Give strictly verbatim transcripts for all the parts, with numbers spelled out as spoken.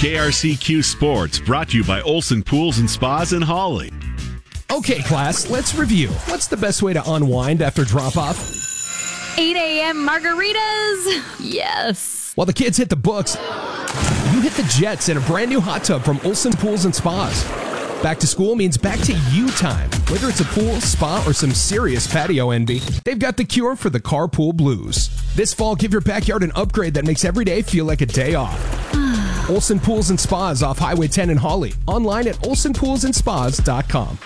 K R C Q Sports, brought to you by Olson Pools and Spas in Hawley. Okay, class, let's review. What's the best way to unwind after drop-off? eight a.m. margaritas. Yes. While the kids hit the books, you hit the jets in a brand new hot tub from Olson Pools and Spas. Back to school means back to you time. Whether it's a pool, spa, or some serious patio envy, they've got the cure for the carpool blues. This fall, give your backyard an upgrade that makes every day feel like a day off. Olson Pools and Spas off Highway ten in Hawley. Online at olson pools and spas dot com.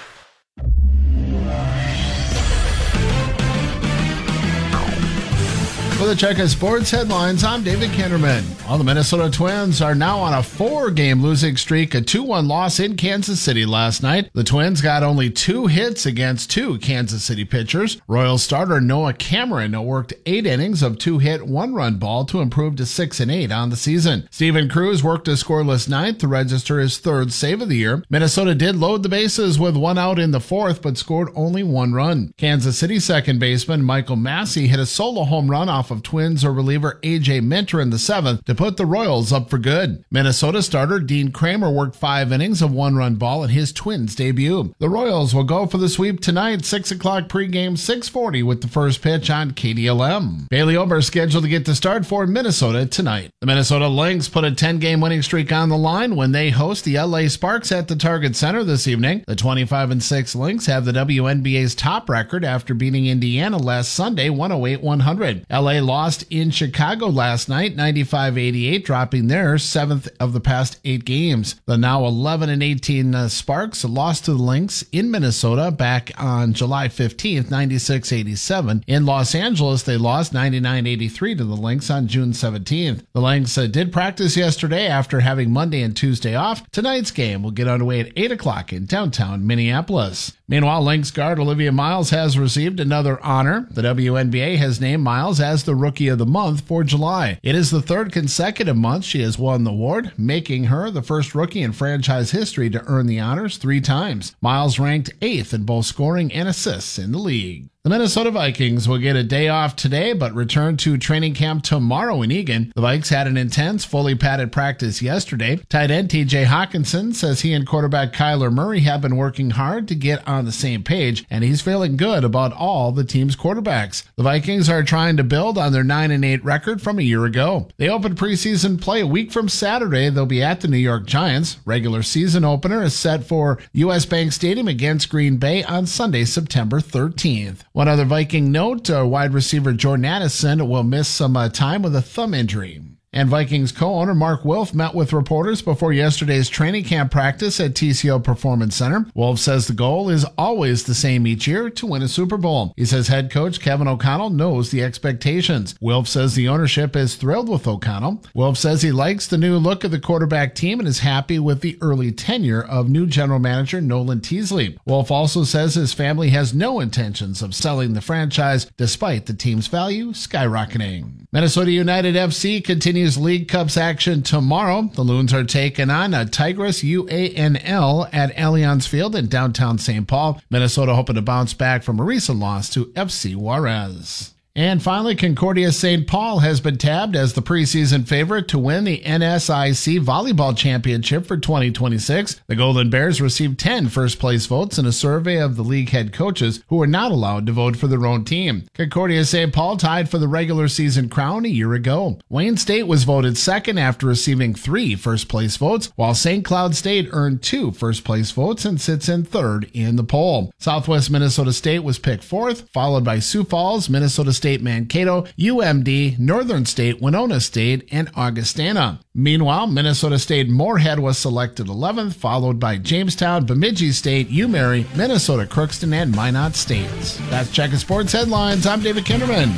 For the Checker Sports headlines, I'm David Kinderman. Well, the Minnesota Twins are now on a four-game losing streak, a two one loss in Kansas City last night. The Twins got only two hits against two Kansas City pitchers. Royals starter Noah Cameron worked eight innings of two-hit, one-run ball to improve to six and eight on the season. Steven Cruz worked a scoreless ninth to register his third save of the year. Minnesota did load the bases with one out in the fourth, but scored only one run. Kansas City second baseman Michael Massey hit a solo home run off of Twins or reliever A J Minter in the seventh to put the Royals up for good. Minnesota starter Dean Kramer worked five innings of one-run ball in his Twins debut. The Royals will go for the sweep tonight, six o'clock pregame, six forty with the first pitch on K D L M. Bailey Ober scheduled to get the start for Minnesota tonight. The Minnesota Lynx put a ten-game winning streak on the line when they host the L A Sparks at the Target Center this evening. The twenty-five and six Lynx have the W N B A's top record after beating Indiana last Sunday one oh eight one hundred. L A lost in Chicago last night, ninety-five eighty-eight, dropping their seventh of the past eight games. The now eleven and eighteen uh, Sparks lost to the Lynx in Minnesota back on July fifteenth, ninety-six eighty-seven. In Los Angeles, they lost ninety-nine eighty-three to the Lynx on June seventeenth. The Lynx uh, did practice yesterday after having Monday and Tuesday off. Tonight's game will get underway at eight o'clock in downtown Minneapolis. Meanwhile, Lynx guard Olivia Miles has received another honor. The W N B A has named Miles as the Rookie of the Month for July. It is the third consecutive month she has won the award, making her the first rookie in franchise history to earn the honors three times. Miles ranked eighth in both scoring and assists in the league. The Minnesota Vikings will get a day off today, but return to training camp tomorrow in Eagan. The Vikes had an intense, fully padded practice yesterday. Tight end T J Hawkinson says he and quarterback Kyler Murray have been working hard to get on the same page, and he's feeling good about all the team's quarterbacks. The Vikings are trying to build on their nine and eight record from a year ago. They opened preseason play a week from Saturday. They'll be at the New York Giants. Regular season opener is set for U S Bank Stadium against Green Bay on Sunday, September thirteenth. One other Viking note, uh, wide receiver Jordan Addison will miss some uh, time with a thumb injury. And Vikings co-owner Mark Wilf met with reporters before yesterday's training camp practice at T C O Performance Center. Wilf says the goal is always the same each year, to win a Super Bowl. He says head coach Kevin O'Connell knows the expectations. Wilf says the ownership is thrilled with O'Connell. Wilf says he likes the new look of the quarterback team and is happy with the early tenure of new general manager Nolan Teasley. Wilf also says his family has no intentions of selling the franchise despite the team's value skyrocketing. Minnesota United F C continues League Cups action tomorrow. The Loons are taking on a Tigres U A N L at Allianz Field in downtown Saint Paul. Minnesota hoping to bounce back from a recent loss to F C Juarez. And finally, Concordia Saint Paul has been tabbed as the preseason favorite to win the N S I C Volleyball Championship for twenty twenty-six. The Golden Bears received ten first-place votes in a survey of the league head coaches who were not allowed to vote for their own team. Concordia Saint Paul tied for the regular season crown a year ago. Wayne State was voted second after receiving three first-place votes, while Saint Cloud State earned two first-place votes and sits in third in the poll. Southwest Minnesota State was picked fourth, followed by Sioux Falls, Minnesota State Mankato, U M D, Northern State, Winona State, and Augustana. Meanwhile, Minnesota State Moorhead was selected eleventh, followed by Jamestown, Bemidji State, UMary, Minnesota Crookston, and Minot State. That's Checker Sports Headlines. I'm David Kinderman.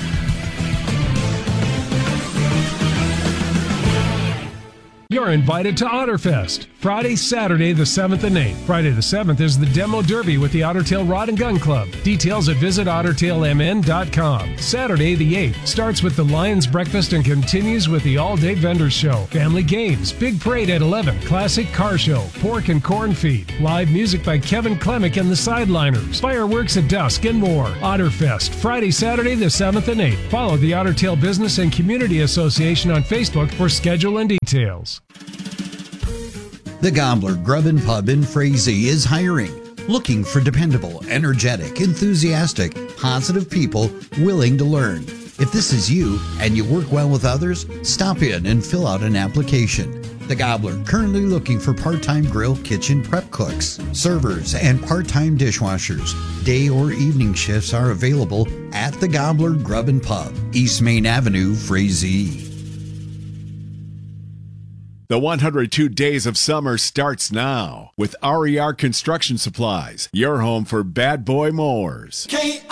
You're invited to Otterfest, Friday, Saturday the seventh and eighth. Friday the seventh is the Demo Derby with the Ottertail Rod and Gun Club. Details at visit otter tail m n dot com. Saturday the eighth starts with the Lions Breakfast and continues with the all-day vendor show. Family games, big parade at eleven, classic car show, pork and corn feed, live music by Kevin Klemick and the Sideliners, fireworks at dusk, and more. Otterfest, Friday, Saturday the seventh and eighth. Follow the Ottertail Business and Community Association on Facebook for schedule and details. The Gobbler Grub and Pub in Frazee is hiring. Looking for dependable, energetic, enthusiastic, positive people willing to learn. If this is you and you work well with others, stop in and fill out an application. The Gobbler currently looking for part-time grill kitchen prep cooks, servers, and part-time dishwashers. Day or evening shifts are available at the Gobbler Grub and Pub, East Main Avenue, Frazee. The one hundred two Days of Summer starts now with R E R Construction Supplies, your home for bad boy mowers. K